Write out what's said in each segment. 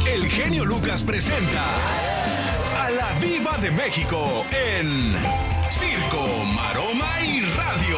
el genio Lucas presenta a la Diva de México en Circo, Maroma y Radio.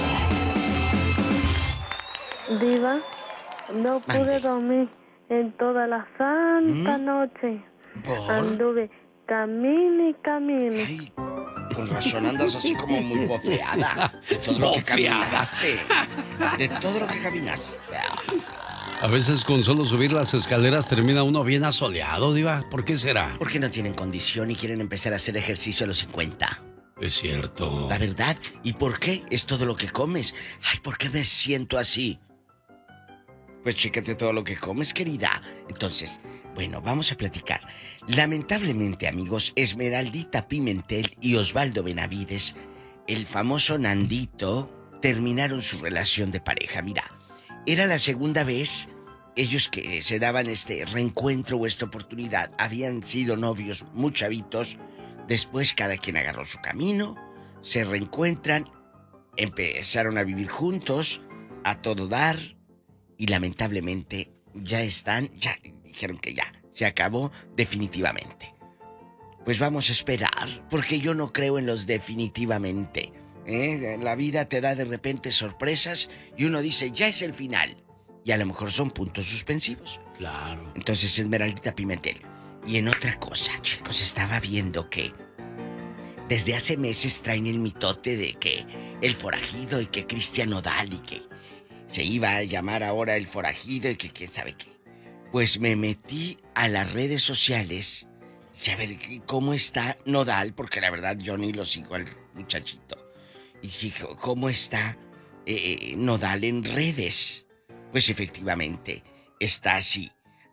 Diva, no pude Mande. dormir en toda la santa noche. ¿Por? Anduve camine y camine. Ay, con razón andas así como muy bofeada. De todo lo que caminaste. De todo lo que caminaste. A veces con solo subir las escaleras termina uno bien asoleado, Diva. ¿Por qué será? Porque no tienen condición y quieren empezar a hacer ejercicio a los 50. Es cierto. La verdad. ¿Y por qué? Es todo lo que comes. Ay, ¿por qué me siento así? Pues chécate todo lo que comes, querida. Entonces, bueno, vamos a platicar. Lamentablemente, amigos, Esmeraldita Pimentel y Osvaldo Benavides, el famoso Nandito, terminaron su relación de pareja. Mira, era la segunda vez ellos que se daban este reencuentro o esta oportunidad. Habían sido novios muy chavitos. Después cada quien agarró su camino, se reencuentran, empezaron a vivir juntos, a todo dar, y lamentablemente ya dijeron que ya, se acabó definitivamente. Pues vamos a esperar, porque yo no creo en los definitivamente. La vida te da de repente sorpresas y uno dice, ya es el final. Y a lo mejor son puntos suspensivos. Claro. Entonces, Esmeraldita Pimentel. Y en otra cosa, chicos, estaba viendo que desde hace meses traen el mitote de que el forajido y que Cristian Nodal y que se iba a llamar ahora el forajido y que quién sabe qué. Pues me metí a las redes sociales y a ver cómo está Nodal, porque la verdad yo ni lo sigo al muchachito. Y dije, ¿cómo está Nodal en redes? Pues efectivamente está así,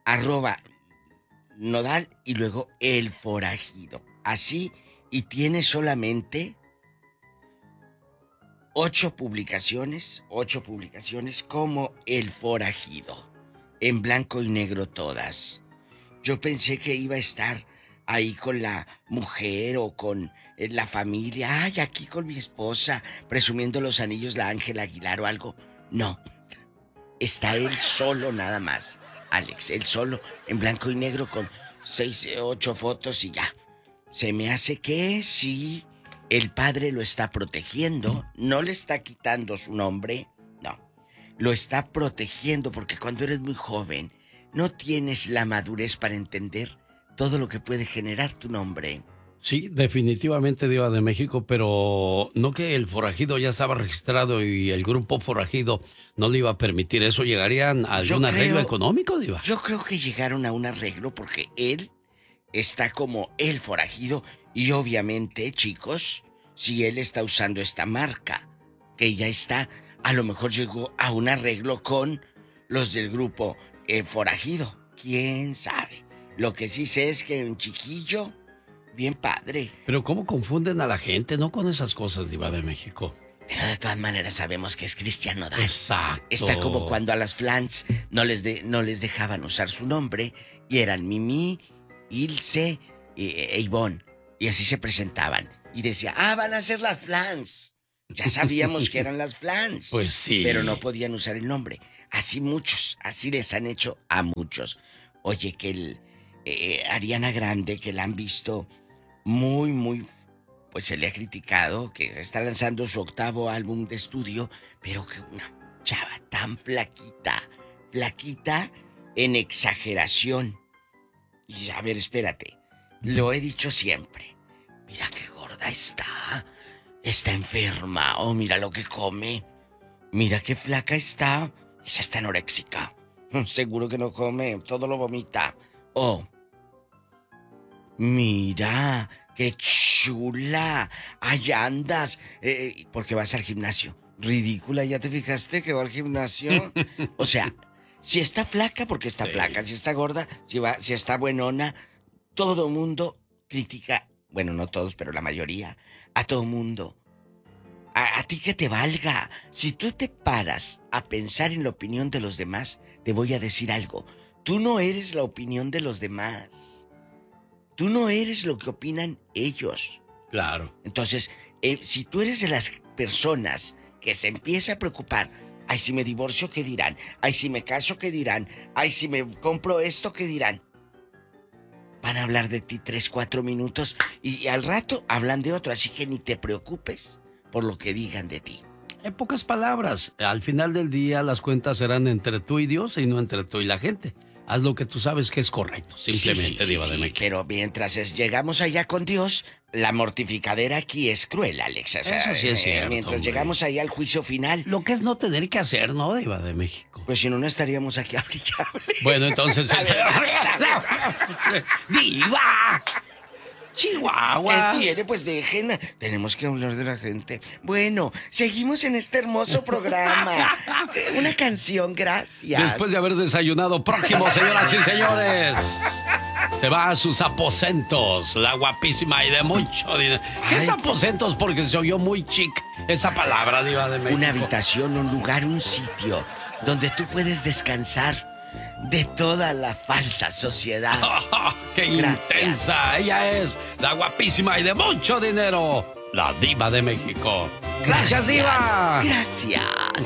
@Nodal y luego el forajido. Así, y tiene solamente 8 publicaciones como el forajido. En blanco y negro todas. Yo pensé que iba a estar ahí con la mujer o con la familia. Ay, aquí con mi esposa, presumiendo los anillos, la Ángela Aguilar o algo. No. Está él solo nada más. Alex, él solo, en blanco y negro con 6, 8 fotos y ya. Se me hace que sí, el padre lo está protegiendo, no le está quitando su nombre, no. Lo está protegiendo porque cuando eres muy joven no tienes la madurez para entender todo lo que puede generar tu nombre. Sí, definitivamente Diva de México, pero no que el forajido ya estaba registrado y el grupo forajido no le iba a permitir eso. ¿Llegarían a algún arreglo económico, Diva? Yo creo que llegaron a un arreglo porque él está como el forajido y obviamente, chicos, si él está usando esta marca, que ya está, a lo mejor llegó a un arreglo con los del grupo forajido. ¿Quién sabe? Lo que sí sé es que un chiquillo bien padre. Pero ¿cómo confunden a la gente, no, con esas cosas, Diva de México? Pero de todas maneras sabemos que es Cristian Nodal. Exacto. Está como cuando a las flans no les dejaban usar su nombre y eran Mimi, Ilse e Ivonne. Y así se presentaban. Y decía, van a ser las flans. Ya sabíamos que eran las flans. Pues sí. Pero no podían usar el nombre. Así muchos, así les han hecho a muchos. Oye, que Ariana Grande, que la han visto muy, pues se le ha criticado que está lanzando su 8º álbum de estudio, pero que una chava tan flaquita en exageración. Y a ver, espérate, lo he dicho siempre, mira qué gorda está enferma, mira lo que come, mira qué flaca esa está anoréxica, seguro que no come, todo lo vomita, mira, qué chula, allá andas, porque vas al gimnasio. Ridícula, ¿ya te fijaste que va al gimnasio? O sea, si está flaca, porque está flaca, si está gorda, si está buenona, todo mundo critica, bueno, no todos, pero la mayoría, a todo mundo. A ti que te valga. Si tú te paras a pensar en la opinión de los demás, te voy a decir algo. Tú no eres la opinión de los demás. Tú no eres lo que opinan ellos. Claro. Entonces, si tú eres de las personas que se empieza a preocupar, ay, si me divorcio, ¿qué dirán? Ay, si me caso, ¿qué dirán? Ay, si me compro esto, ¿qué dirán? van a hablar de ti 3, 4 minutos y al rato hablan de otro, así que ni te preocupes por lo que digan de ti. En pocas palabras, al final del día las cuentas serán entre tú y Dios y no entre tú y la gente. Haz lo que tú sabes que es correcto, simplemente, Diva de México. Pero mientras llegamos allá con Dios, la mortificadera aquí es cruel, Alex. O sea, eso sí es cierto, mientras hombre. llegamos allá al juicio final... Lo que es no tener que hacer, ¿no, Diva de México? Pues si no, no estaríamos aquí a brillarle. Bueno, entonces... ¡Diva! ¡Chihuahua! ¿Qué tiene? Pues dejen. Tenemos que hablar de la gente. Bueno, seguimos en este hermoso programa. Una canción, gracias. Después de haber desayunado, próximo, señoras y señores. Se va a sus aposentos, la guapísima y de mucho dinero. ¿Qué es aposentos? Porque se oyó muy chic esa palabra, Diva de México. Una habitación, un lugar, un sitio donde tú puedes descansar de toda la falsa sociedad. ¡Qué intensa! Ella es la guapísima y de mucho dinero, la Diva de México. ¡Gracias, Diva! Gracias.